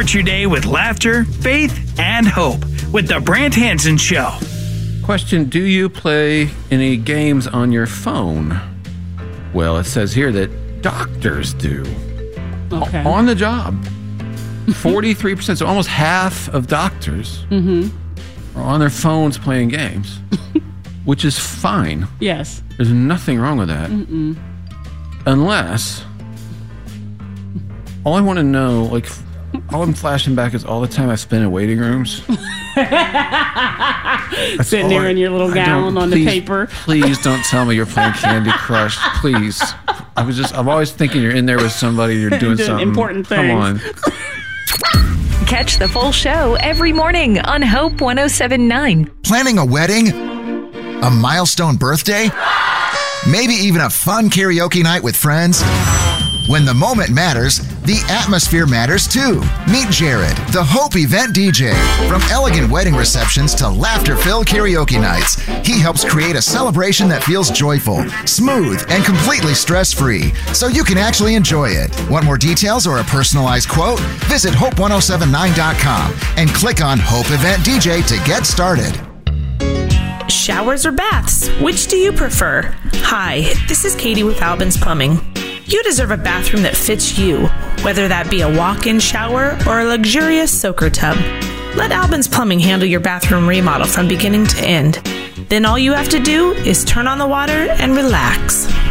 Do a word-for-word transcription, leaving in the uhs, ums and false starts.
Start your day with laughter, faith, and hope with the Brant Hansen Show. Question, do you play any games on your phone? Well, it says here that doctors do. Okay. On the job. forty-three percent, so almost half of doctors mm-hmm. are on their phones playing games, which is fine. Yes. There's nothing wrong with that. Mm-mm. Unless, all I want to know, like, all I'm flashing back is all the time I spent in waiting rooms. Sitting there I, in your little gown on please, the paper. Please don't tell me you're playing Candy Crush. Please. I was just, I'm always thinking you're in there with somebody, you're doing, doing something. Important things. Come on. Catch the full show every morning on Hope one oh seven point nine. Planning a wedding? A milestone birthday? Maybe even a fun karaoke night with friends? When the moment matters, the atmosphere matters too. Meet Jared, the Hope event D J. From elegant wedding receptions to laughter-filled karaoke nights, he helps create a celebration that feels joyful, smooth, and completely stress-free, so you can actually enjoy it. Want more details or a personalized quote? Visit hope ten seventy-nine dot com and click on Hope Event D J to get started. Showers or baths? Which do you prefer? Hi, this is Katie with Albin's Plumbing. You deserve a bathroom that fits you, whether that be a walk-in shower or a luxurious soaker tub. Let Albin's Plumbing handle your bathroom remodel from beginning to end. Then all you have to do is turn on the water and relax.